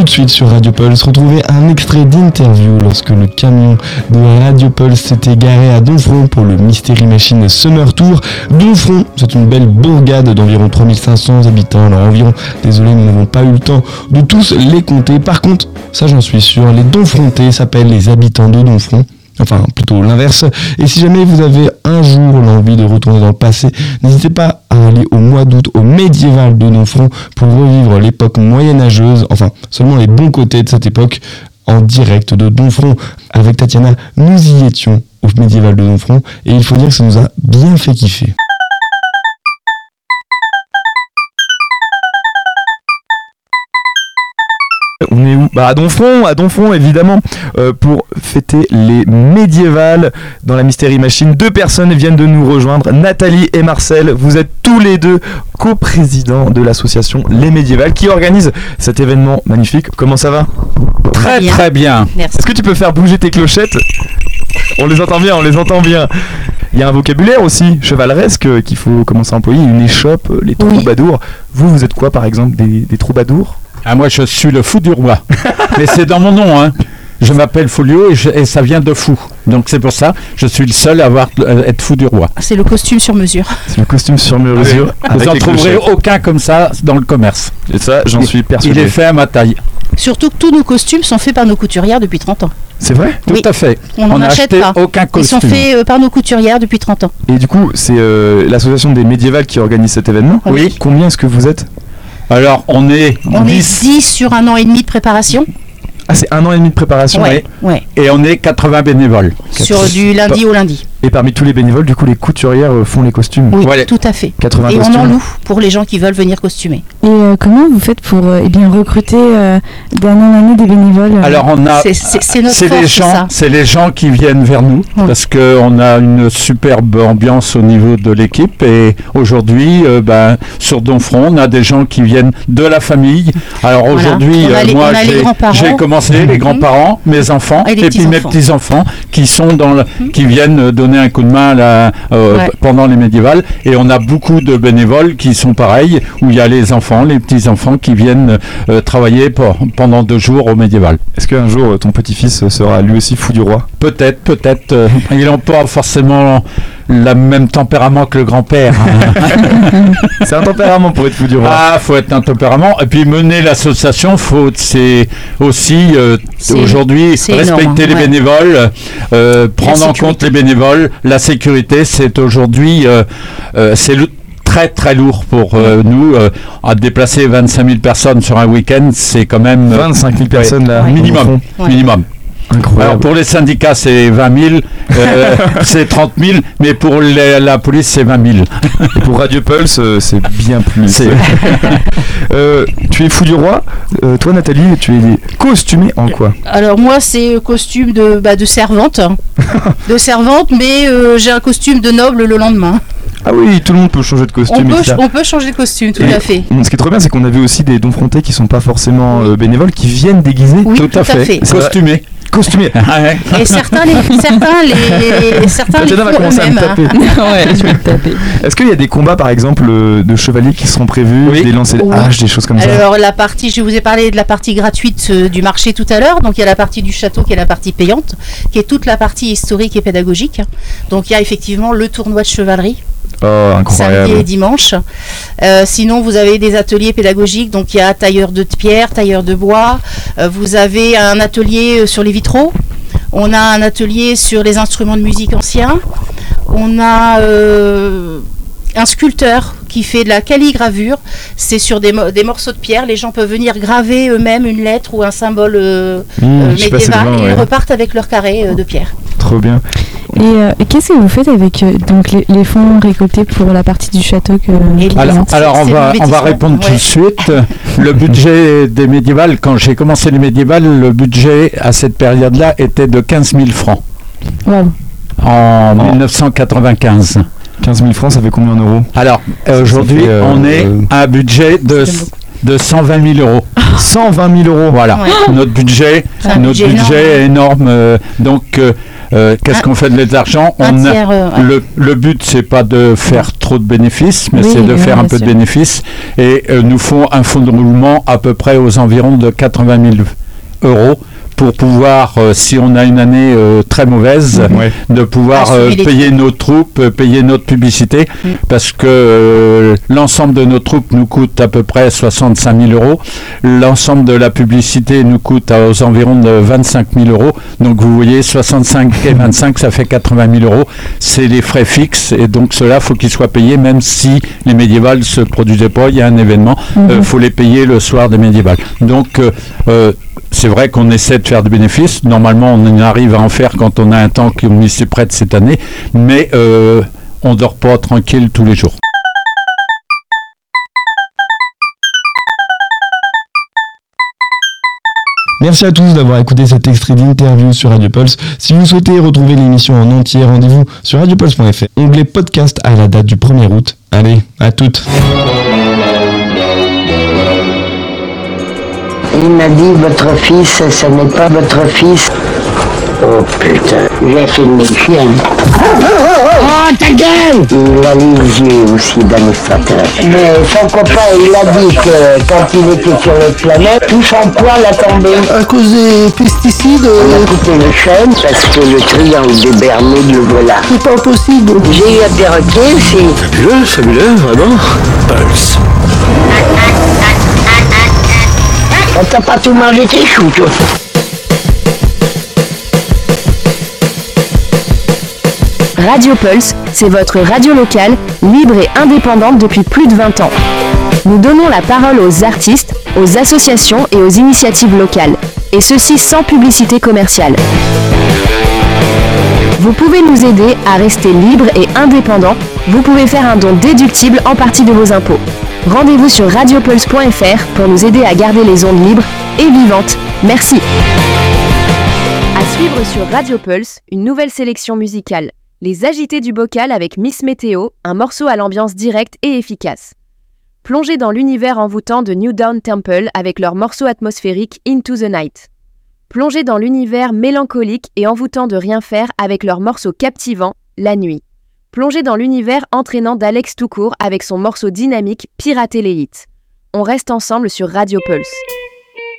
tout de suite sur Radio Pulse, retrouvez un extrait d'interview lorsque le camion de Radio Pulse s'était garé à Domfront pour le Mystery Machine Summer Tour. Domfront, c'est une belle bourgade d'environ 3500 habitants, alors environ, désolé, nous n'avons pas eu le temps de tous les compter. Par contre, ça j'en suis sûr, les Domfrontais s'appellent les habitants de Domfront. Enfin, plutôt l'inverse. Et si jamais vous avez un jour l'envie de retourner dans le passé, n'hésitez pas à aller au mois d'août au médiéval de Domfront pour revivre l'époque moyenâgeuse, enfin, seulement les bons côtés de cette époque, en direct de Domfront. Avec Tatiana, nous y étions au médiéval de Domfront, et il faut dire que ça nous a bien fait kiffer. On est où ? À Domfront évidemment, pour fêter les médiévales dans la Mystery Machine. 2 personnes viennent de nous rejoindre, Nathalie et Marcel. Vous êtes tous les deux coprésidents de l'association Les Médiévales qui organise cet événement magnifique. Comment ça va ? Très bien. Merci. Est-ce que tu peux faire bouger tes clochettes ? On les entend bien. Il y a un vocabulaire aussi chevaleresque qu'il faut commencer à employer, une échoppe, les troubadours. Vous êtes quoi par exemple, des troubadours ? Ah, moi, je suis le fou du roi. Mais c'est dans mon nom, hein. Je m'appelle Folio et ça vient de fou. Donc c'est pour ça, je suis le seul à être fou du roi. C'est le costume sur mesure. C'est le costume sur mesure. Vous n'en trouverez aucun comme ça dans le commerce. Et ça, j'en suis persuadé. Il est fait à ma taille. Surtout que tous nos costumes sont faits par nos couturières depuis 30 ans. C'est vrai ? Tout à fait. On n'en achète pas. Aucun costume. Ils sont faits par nos couturières depuis 30 ans. Et du coup, c'est l'association des médiévales qui organise cet événement. Oui. Combien est-ce que vous êtes ? Alors, on est 10 sur 1 an et demi de préparation. Ah, c'est 1 an et demi de préparation. Ouais. Et on est 80 bénévoles. Sur du lundi au lundi. Et parmi tous les bénévoles, du coup, les couturières font les costumes. Oui, Voilà. tout à fait. 80 et costumes. on en loue pour les gens qui veulent venir costumer. Et comment vous faites pour recruter d'année en année des bénévoles Alors on a, c'est notre force, c'est les gens qui viennent vers nous parce que on a une superbe ambiance au niveau de l'équipe et aujourd'hui, sur Domfront, on a des gens qui viennent de la famille. Alors aujourd'hui, moi j'ai commencé les grands-parents, mes enfants et puis mes petits-enfants qui sont qui viennent donner un coup de main pendant les médiévales et on a beaucoup de bénévoles qui sont pareils où il y a les enfants, les petits-enfants qui viennent travailler pendant 2 jours au médiéval. Est-ce qu'un jour ton petit-fils sera lui aussi fou du roi ? Peut-être. Il n'a pas forcément le même tempérament que le grand-père. C'est un tempérament pour être fou du roi. Ah, faut être un tempérament. Et puis mener l'association, c'est aussi aujourd'hui respecter les bénévoles, prendre en compte les bénévoles. La sécurité, c'est aujourd'hui très très lourd pour nous. À déplacer 25 000 personnes sur un week-end, c'est quand même 25 000 personnes là, minimum. Incroyable. Alors pour les syndicats c'est 20 000, c'est 30 000, mais pour la police c'est 20 000. Et pour Radio Pulse c'est bien plus. Tu es fou du roi. Toi Nathalie, tu es costumée en quoi ? Alors moi c'est costume de servante. De servante, mais j'ai un costume de noble le lendemain. Ah oui, tout le monde peut changer de costume. On peut changer de costume, tout à fait. Ce qui est trop bien, c'est qu'on avait aussi des Domfrontais qui sont pas forcément bénévoles, qui viennent déguisés. Oui, tout à fait. Costumés. Et certains les va commencer à me taper. Ouais, je vais te taper. Est-ce qu'il y a des combats par exemple de chevaliers qui seront prévus, des lancers de haches, des choses comme ça ? Alors je vous ai parlé de la partie gratuite du marché tout à l'heure, donc il y a la partie du château qui est la partie payante, qui est toute la partie historique et pédagogique. Donc il y a effectivement le tournoi de chevalerie. Oh, incroyable. Samedi et dimanche. Sinon, vous avez des ateliers pédagogiques. Donc, il y a tailleur de pierre, tailleur de bois. Vous avez un atelier sur les vitraux. On a un atelier sur les instruments de musique anciens. On a un sculpteur qui fait de la calligravure. C'est sur des morceaux de pierre. Les gens peuvent venir graver eux-mêmes une lettre ou un symbole médiéval et ils repartent avec leur carré de pierre. Trop bien. Et qu'est-ce que vous faites avec donc les fonds récoltés pour la partie du château Alors on va répondre tout de suite. Le budget des médiévales, quand j'ai commencé les médiévales, le budget à cette période-là était de 15 000 francs. Wow. En 1995. 15 000 francs, ça fait combien en euros ? Alors aujourd'hui, on est à un budget de 120 000 euros. 120 000 euros. Voilà, Ouais. notre budget est énorme. Qu'est-ce qu'on fait de l'argent? Un tiers, ouais. Le but, c'est pas de faire trop de bénéfices, mais Oui, c'est de faire un peu de sûr. bénéfices. Et nous font un fonds de roulement à peu près aux environs de 80 000 euros pour pouvoir, si on a une année très mauvaise, Ouais. de pouvoir Assumer les payer nos troupes, payer notre publicité, parce que l'ensemble de nos troupes nous coûte à peu près 65 000 euros. L'ensemble de la publicité nous coûte aux environs de 25 000 euros. Donc vous voyez, 65 et 25, ça fait 80 000 euros. C'est les frais fixes, et donc cela, faut qu'ils soient payés, même si les médiévales se produisaient pas. Il y a un événement, faut les payer le soir des médiévales. Donc c'est vrai qu'on essaie de faire des bénéfices. Normalement, on arrive à en faire quand on a un temps qui s'y prête cette année, mais on dort pas tranquille tous les jours. Merci à tous d'avoir écouté cet extrait d'interview sur Radio Pulse. Si vous souhaitez retrouver l'émission en entier, rendez-vous sur radiopulse.fr. Onglet podcast à la date du 1er août. Allez, à toutes. Il m'a dit, votre fils, ce n'est pas votre fils. Oh putain, j'ai filmé le chien. Oh ta gueule! Il a les yeux aussi d'administrateur. Mais son copain, il a dit que quand il était sur l'autre planète, tout son poil a tombé. À cause des pesticides, On a coupé le chêne parce que le triangle des Bermudes, le voilà. c'est pas possible. J'ai eu un perroquet, c'est... Je, celui-là, vraiment Pulse. On t'a pas tout mangé tes choux, toi. Radio Pulse, c'est votre radio locale, libre et indépendante depuis plus de 20 ans. Nous donnons la parole aux artistes, aux associations et aux initiatives locales, et ceci sans publicité commerciale. Vous pouvez nous aider à rester libre et indépendant. Vous pouvez faire un don déductible en partie de vos impôts. Rendez-vous sur radiopulse.fr pour nous aider à garder les ondes libres et vivantes. Merci. À suivre sur Radio Pulse, une nouvelle sélection musicale. Les Agités du Bocal avec Miss Météo, un morceau à l'ambiance directe et efficace. Plongez dans l'univers envoûtant de New Dawn Temple avec leur morceau atmosphérique Into the Night. Plongez dans l'univers mélancolique et envoûtant de Rien Faire avec leur morceau captivant La Nuit. Plongez dans l'univers entraînant d'Alex Toucourt avec son morceau dynamique Pirater les hits. On reste ensemble sur Radio Pulse.